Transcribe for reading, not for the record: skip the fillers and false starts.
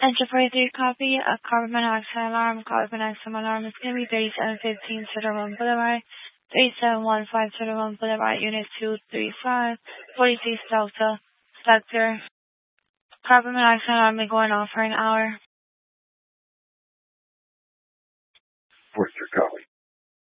3 copy. A carbon monoxide alarm. Carbon monoxide alarm is going to be 3715 Cedar Boulevard. 3715 Cedar Boulevard, Unit 235, 46 Delta, Sector. Carbon monoxide alarm been going off for an hour.